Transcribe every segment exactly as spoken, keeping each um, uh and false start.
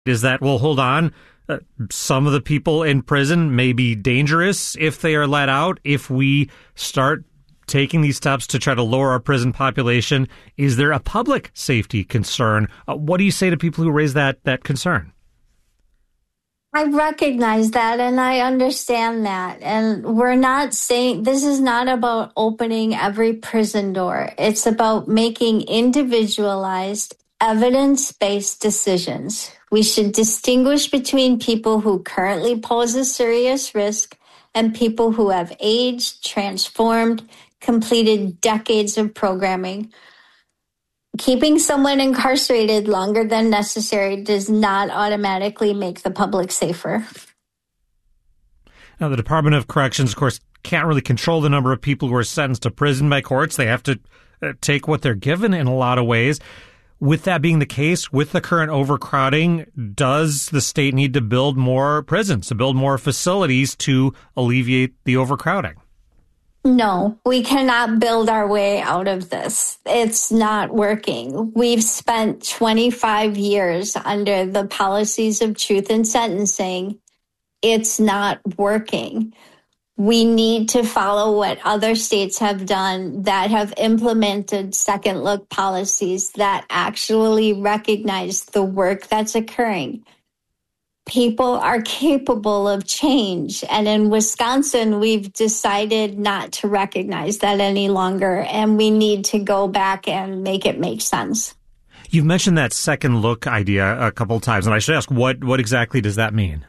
is that, well, hold on, uh, some of the people in prison may be dangerous if they are let out. If we start taking these steps to try to lower our prison population, is there a public safety concern? Uh, what do you say to people who raise that that concern? I recognize that and I understand that. And we're not saying this is not about opening every prison door. It's about making individualized, evidence-based decisions. We should distinguish between people who currently pose a serious risk and people who have aged, transformed, completed decades of programming. Keeping someone incarcerated longer than necessary does not automatically make the public safer. Now, the Department of Corrections, of course, can't really control the number of people who are sentenced to prison by courts. They have to uh, take what they're given in a lot of ways. With that being the case, with the current overcrowding, does the state need to build more prisons, to build more facilities to alleviate the overcrowding? No, we cannot build our way out of this. It's not working. We've spent twenty-five years under the policies of truth in sentencing. It's not working. We need to follow what other states have done that have implemented second look policies that actually recognize the work that's occurring. People are capable of change. And in Wisconsin, we've decided not to recognize that any longer. And we need to go back and make it make sense. You've mentioned that second look idea a couple of times. And I should ask, what, what exactly does that mean?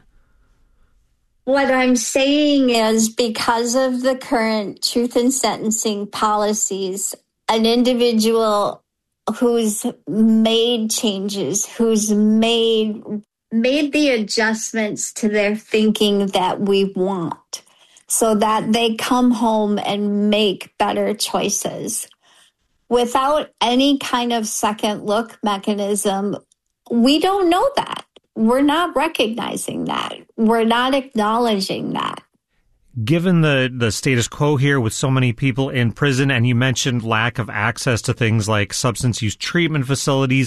What I'm saying is because of the current truth in sentencing policies, an individual who's made changes, who's made made the adjustments to their thinking that we want so that they come home and make better choices. Without any kind of second look mechanism, we don't know that. We're not recognizing that. We're not acknowledging that. Given the, the status quo here with so many people in prison, and you mentioned lack of access to things like substance use treatment facilities,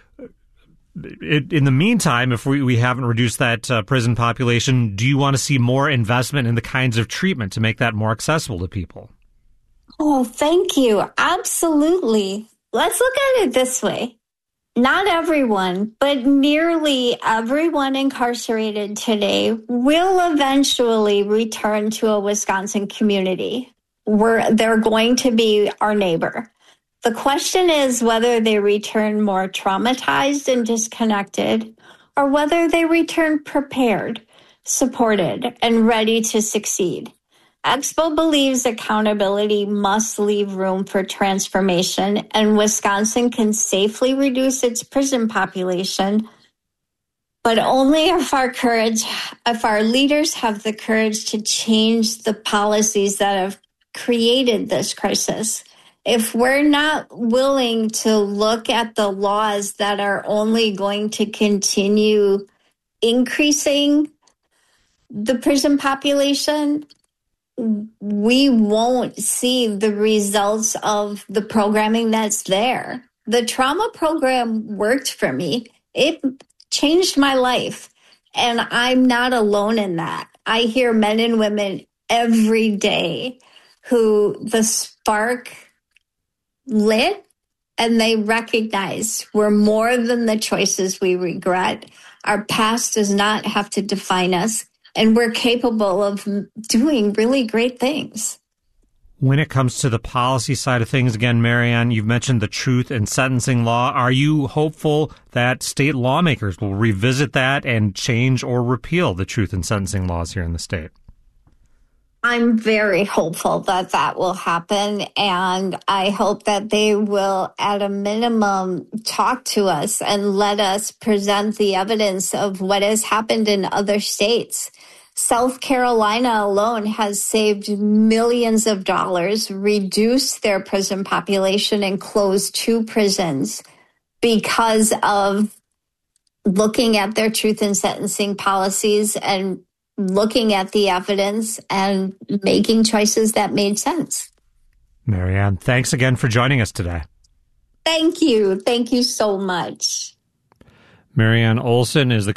in the meantime, if we, we haven't reduced that uh, prison population, do you want to see more investment in the kinds of treatment to make that more accessible to people? Oh, thank you. Absolutely. Let's look at it this way. Not everyone, but nearly everyone incarcerated today will eventually return to a Wisconsin community where they're going to be our neighbor. The question is whether they return more traumatized and disconnected, or whether they return prepared, supported, and ready to succeed. Expo believes accountability must leave room for transformation, and Wisconsin can safely reduce its prison population, but only if our courage, if our leaders have the courage to change the policies that have created this crisis. If we're not willing to look at the laws that are only going to continue increasing the prison population, we won't see the results of the programming that's there. The trauma program worked for me. It changed my life, and I'm not alone in that. I hear men and women every day who the spark lit, and they recognize we're more than the choices we regret. Our past does not have to define us, and we're capable of doing really great things. When it comes to the policy side of things, again, Marianne, you've mentioned the truth in sentencing law. Are you hopeful that state lawmakers will revisit that and change or repeal the truth in sentencing laws here in the state? I'm very hopeful that that will happen, and I hope that they will, at a minimum, talk to us and let us present the evidence of what has happened in other states. South Carolina alone has saved millions of dollars, reduced their prison population, and closed two prisons because of looking at their truth in sentencing policies and looking at the evidence and making choices that made sense. Marianne, thanks again for joining us today. Thank you. Thank you so much. Marianne Olson is the